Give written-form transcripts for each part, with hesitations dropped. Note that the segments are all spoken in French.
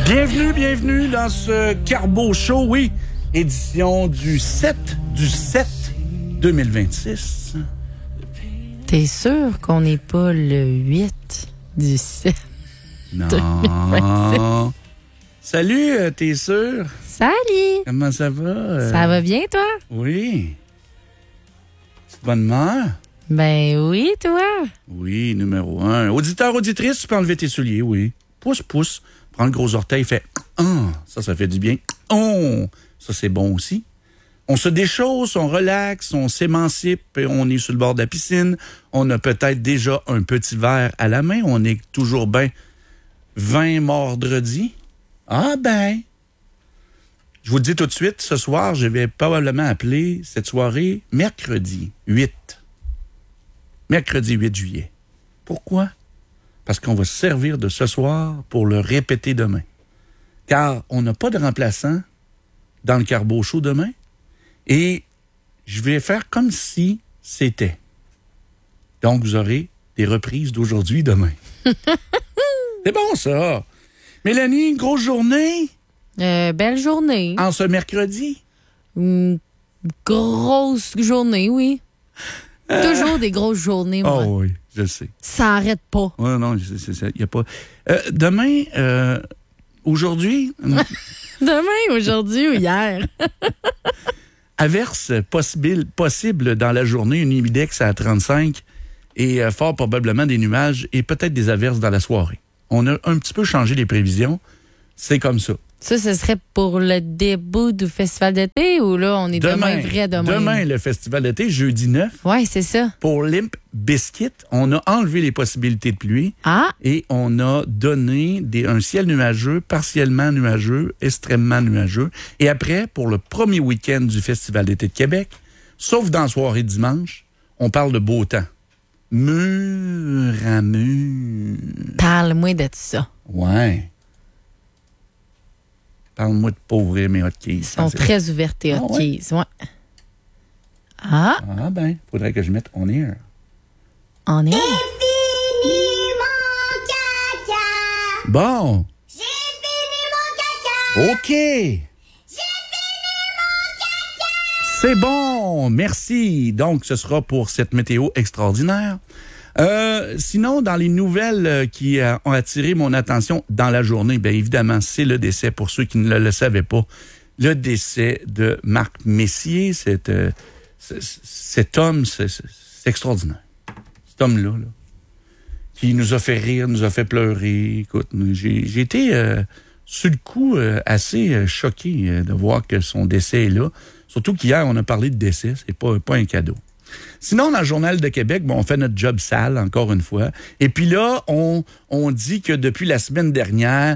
Bienvenue dans ce Carbo Show, oui, édition du 7 2026. T'es sûr qu'on n'est pas le 8 du 7 Non. 2026? Salut, t'es sûr? Salut! Comment ça va? Ça va bien, toi? Oui. Petite bonne humeur? Ben oui, toi? Oui, numéro 1. Auditeur, auditrice, tu peux enlever tes souliers, oui. Pousse. Prends le gros orteil, fait ça fait du bien. Ça c'est bon aussi. On se déchausse, on relaxe, on s'émancipe, et on est sur le bord de la piscine. On a peut-être déjà un petit verre à la main. On est toujours bien 20 vendredi. Ah ben! Je vous le dis tout de suite, ce soir, je vais probablement appeler cette soirée mercredi 8. Mercredi 8 juillet. Pourquoi? Parce qu'on va se servir de ce soir pour le répéter demain. Car on n'a pas de remplaçant dans le Carbo Show demain. Et je vais faire comme si c'était. Donc, vous aurez des reprises d'aujourd'hui demain. C'est bon, ça. Mélanie, une grosse journée? Belle journée. En ce mercredi? Une grosse journée, oui. Toujours des grosses journées, moi. Oh oui, je sais. Ça n'arrête pas. Oui, non, il n'y a pas... demain, aujourd'hui... Demain, aujourd'hui ou hier? Averse possible dans la journée, une humidex à 35 et fort probablement des nuages et peut-être des averses dans la soirée. On a un petit peu changé les prévisions. C'est comme ça. Ça, ce serait pour le début du festival d'été ou là, on est demain vrai demain? Demain, le festival d'été, jeudi 9. Oui, c'est ça. Pour Limp Bizkit, on a enlevé les possibilités de pluie et on a donné un ciel nuageux, partiellement nuageux, extrêmement nuageux. Et après, pour le premier week-end du festival d'été de Québec, sauf dans la soirée dimanche, on parle de beau temps. Mur à mur. Parle-moi de ça. Ouais. Parle-moi de pauvres mes hotkeys. Ils sont très ouverts, tes hotkeys. Ouais. Ah ben, faudrait que je mette on air. On air? J'ai fini mon caca. Bon. J'ai fini mon caca. OK. C'est bon, merci. Donc, ce sera pour cette météo extraordinaire. Sinon, dans les nouvelles qui ont attiré mon attention dans la journée, bien évidemment, c'est le décès, pour ceux qui ne le savaient pas, le décès de Marc Messier. Cet homme, c'est extraordinaire. Cet homme-là, qui nous a fait rire, nous a fait pleurer. Écoute, j'ai été, sur le coup, assez choqué de voir que son décès est là. Surtout qu'hier, on a parlé de décès, c'est pas un cadeau. Sinon, dans le Journal de Québec, on fait notre job sale, encore une fois. Et puis là, on dit que depuis la semaine dernière,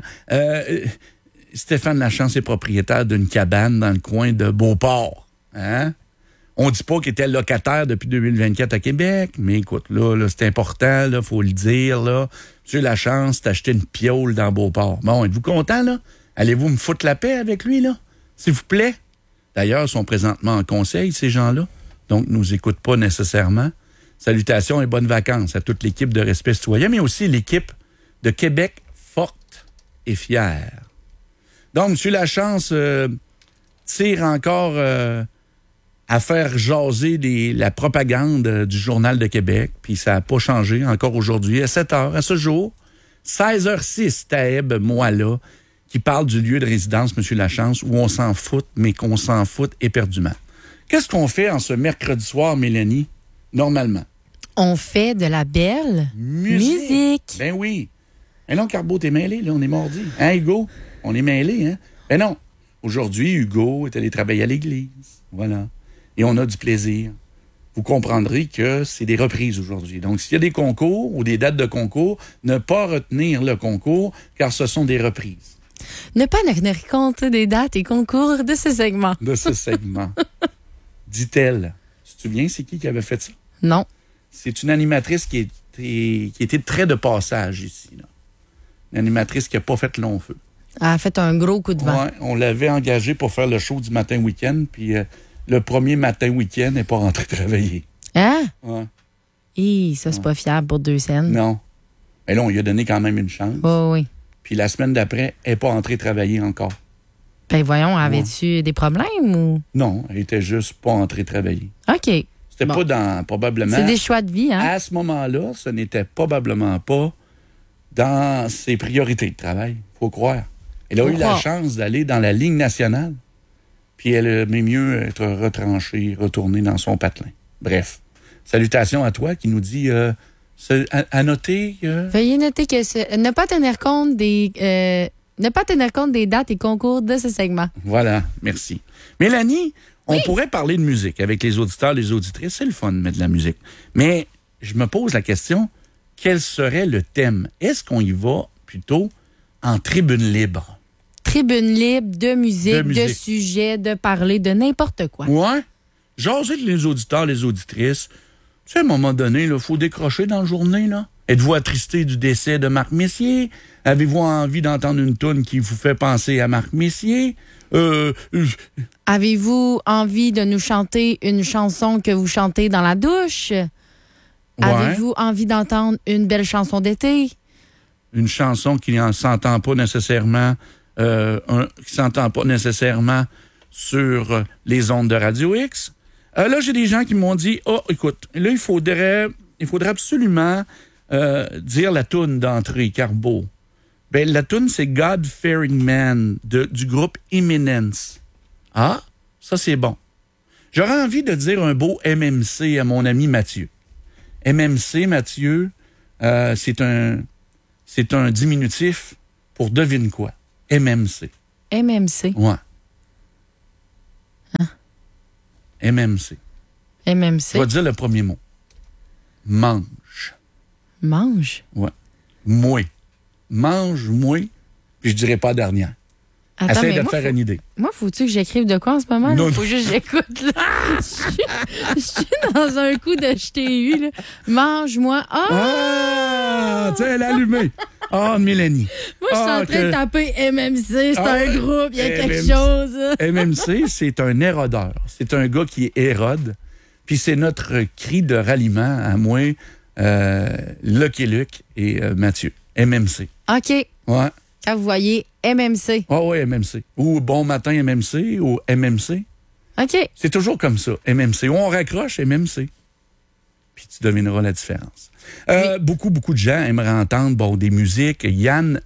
Stéphane Lachance est propriétaire d'une cabane dans le coin de Beauport. Hein? On dit pas qu'il était locataire depuis 2024 à Québec, mais écoute, là c'est important, là, faut le dire, là. Monsieur Lachance, t'as acheté une piole dans Beauport. Bon, êtes-vous content, là? Allez-vous me foutre la paix avec lui, là? S'il vous plaît? D'ailleurs, ils sont présentement en conseil, ces gens-là. Donc, ils ne nous écoutent pas nécessairement. Salutations et bonnes vacances à toute l'équipe de Respect Citoyen, mais aussi l'équipe de Québec forte et fière. Donc, M. Lachance tire encore à faire jaser la propagande du Journal de Québec, puis ça n'a pas changé encore aujourd'hui. À 7 heures, à ce jour, 16h06, Taeb Moala, qui parle du lieu de résidence, M. Lachance, où on s'en fout, mais qu'on s'en fout éperdument. Qu'est-ce qu'on fait en ce mercredi soir, Mélanie, normalement? On fait de la belle musique. Ben oui. Ben non, Carbo, t'es mêlé, là, on est mardi. Hein, Hugo? On est mêlé, hein? Ben non. Aujourd'hui, Hugo est allé travailler à l'église. Voilà. Et on a du plaisir. Vous comprendrez que c'est des reprises aujourd'hui. Donc, s'il y a des concours ou des dates de concours, ne pas retenir le concours, car ce sont des reprises. Ne pas tenir compte des dates et concours de ce segment. Dit-elle. Tu te souviens, c'est qui avait fait ça? Non. C'est une animatrice qui était très de passage ici. Là. Une animatrice qui n'a pas fait long feu. Elle a fait un gros coup de vent. Ouais, on l'avait engagée pour faire le show du matin week-end, puis le premier matin week-end, elle n'est pas rentrée travailler. Hein? Ouais. Ça, c'est pas fiable pour 2 scènes. Non. Mais là, on lui a donné quand même une chance. Oui. puis la semaine d'après, elle n'est pas entrée travailler encore. Ben voyons, avais-tu des problèmes ou? Non, elle était juste pas entrée travailler. OK. C'était pas dans, probablement... C'est des choix de vie, hein? À ce moment-là, ce n'était probablement pas dans ses priorités de travail, faut croire. Elle a eu la chance d'aller dans la Ligue nationale, puis elle aimait mieux être retranchée, retournée dans son patelin. Bref, salutations à toi qui nous dit à noter que... Veuillez noter que ne pas tenir compte des dates et concours de ce segment. Voilà, merci. Mélanie, on pourrait parler de musique avec les auditeurs, les auditrices. C'est le fun de mettre de la musique. Mais je me pose la question, quel serait le thème? Est-ce qu'on y va plutôt en tribune libre? Tribune libre, de musique, de sujets, de parler de n'importe quoi. Ouais. Jaser les auditeurs, les auditrices. Tu sais, à un moment donné, il faut décrocher dans la journée, là. Êtes-vous attristé du décès de Marc Messier? Avez-vous envie d'entendre une toune qui vous fait penser à Marc Messier? Avez-vous envie de nous chanter une chanson que vous chantez dans la douche? Ouais. Avez-vous envie d'entendre une belle chanson d'été? Une chanson qui ne s'entend pas nécessairement, sur les ondes de Radio X. Là, j'ai des gens qui m'ont dit, écoute, là, il faudrait absolument dire la toune d'entrée, Carbo. Ben, la toune, c'est God Fearing Man du groupe Eminence. Ah, ça, c'est bon. J'aurais envie de dire un beau MMC à mon ami Mathieu. MMC, Mathieu, c'est un diminutif pour devine quoi. MMC. MMC. Ouais. Hein? MMC. MMC. Je vais dire le premier mot. Mange. Mange? Ouais. Mouais. Mange, mouais, puis je dirais pas dernière. Attends, essaye de te faire une idée. Moi, faut-tu que j'écrive de quoi en ce moment? Il faut juste que j'écoute. Je suis dans un coup de je t'ai eu. Là. Mange-moi. Ah! Tu sais, elle a allumé. Mélanie. Moi, je suis en train de taper MMC. C'est un groupe. Il y a quelque chose. MMC, c'est un érodeur. C'est un gars qui érode. Puis c'est notre cri de ralliement à moi, Lucky Luke et Mathieu. MMC. OK. Ouais. Quand vous voyez MMC. Oui, MMC. Ou Bon Matin MMC ou MMC. OK. C'est toujours comme ça, MMC. Ou on raccroche MMC. Puis tu devineras la différence. Oui. Beaucoup de gens aimeraient entendre des musiques. Ian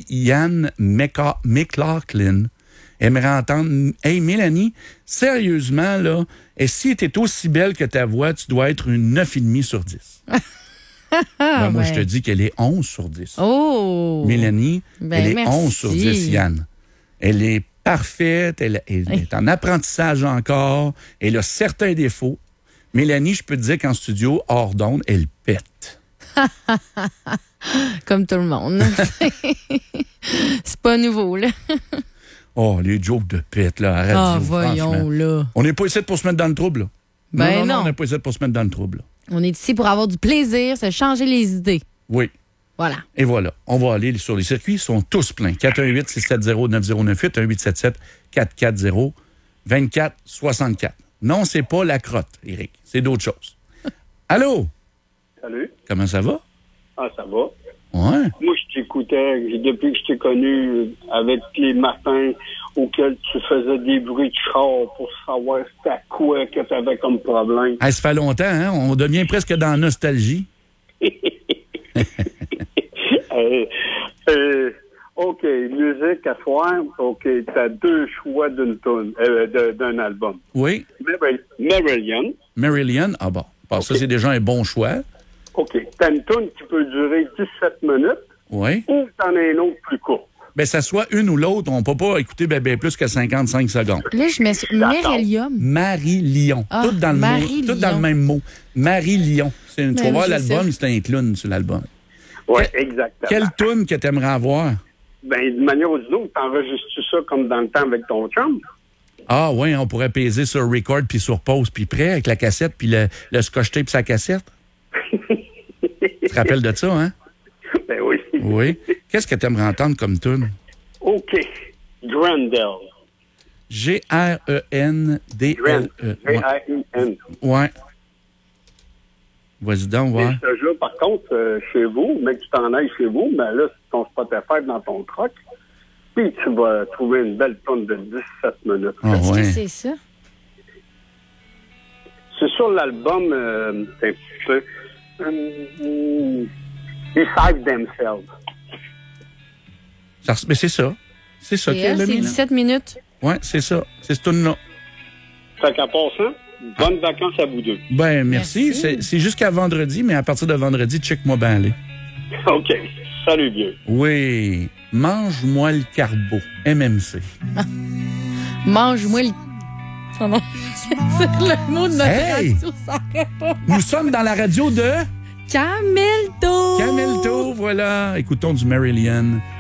McLaughlin aimerait entendre... Hey, Mélanie, sérieusement, là, et si tu es aussi belle que ta voix, tu dois être une 9,5 sur 10. Moi, je te dis qu'elle est 11 sur 10. Oh! Mélanie, elle est merci. 11 sur 10, Yann. Elle est parfaite, elle est en apprentissage encore, elle a certains défauts. Mélanie, je peux te dire qu'en studio, hors d'onde, elle pète. Comme tout le monde. C'est pas nouveau, là. Les jokes de pète, là, à radio, voyons, là. On n'est pas ici pour se mettre dans le trouble, là. Non, on n'est pas ici pour se mettre dans le trouble, là. On est ici pour avoir du plaisir, se changer les idées. Oui. Voilà. Et voilà. On va aller sur les circuits. Ils sont tous pleins. 418-670-9098, 1-877-440-2464. Non, c'est pas la crotte, Éric. C'est d'autres choses. Allô? Salut. Comment ça va? Ah, ça va. Ouais. Moi, je t'écoutais depuis que je t'ai connu avec les matins auxquels tu faisais des bruits de char pour savoir c'était quoi que tu avais comme problème. Ça fait longtemps, hein? On devient presque dans la nostalgie. OK, musique à soir. OK, t'as deux choix d'un album. Oui. Marillion. Marillion, bon. Ça, c'est déjà un bon choix. OK. T'as une tune qui peut durer 17 minutes. Oui. Ou t'en as une autre plus courte. Ben, ça soit une ou l'autre, on ne peut pas écouter plus que 55 secondes. Là, je mets Marillion. Marillion. Tout dans le même mot. Marillion. Tu vas voir l'album, c'est un clown sur l'album. Oui, exactement. Quelle toune que tu aimerais avoir? Ben, d'une manière ou d'une autre, t'enregistres ça comme dans le temps avec ton chum? Ah oui, on pourrait peser sur record, puis sur pause, puis prêt, avec la cassette, puis le scotch tape sa cassette. Tu te rappelles de ça, hein? Ben oui. Oui. Qu'est-ce que tu aimerais entendre comme tune? OK. Grendel. G-R-E-N-D-L-E. G-R-E-N. Ouais. Vas-y donc, Mais ouais. je te jure, par contre, chez vous, mais que tu t'en ailles chez vous, mais là, c'est ton Spotify dans ton truck, puis tu vas trouver une belle tonne de 17 minutes. Ah, Est-ce ouais. que c'est ça? C'est sur l'album, c'est un petit peu... Beside Themselves. Mais c'est ça. C'est ça Et qu'elle elle, a c'est mis, là. 17 minutes. Ouais, c'est ça. C'est ce tune-là. Fait qu'à part ça, bonnes vacances à vous deux. Ben, merci. Merci. C'est jusqu'à vendredi, mais à partir de vendredi, check-moi bien aller. OK. Salut, vieux. Oui. Mange-moi le carbo. MMC. Mange-moi le... Oh non. C'est le mot de notre Hey! radio, ça arrête pas. Nous sommes dans la radio de Camelto! Camelto. Voilà. Écoutons du Marillion.